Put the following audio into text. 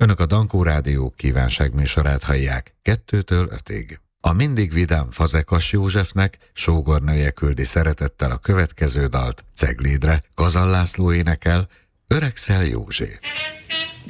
Önök a Dankó Rádió kívánságműsorát hallják 2-től 5-ig. A mindig vidám Fazekas Józsefnek sógornője küldi szeretettel a következő dalt Ceglédre. Kazal László énekel, Öregszel Józsé.